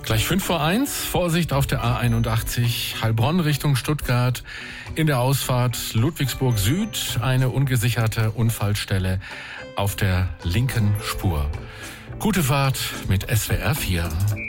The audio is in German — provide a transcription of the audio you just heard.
Gleich 5:05, Vorsicht auf der A81, Heilbronn Richtung Stuttgart. In der Ausfahrt Ludwigsburg Süd eine ungesicherte Unfallstelle auf der linken Spur. Gute Fahrt mit SWR 4.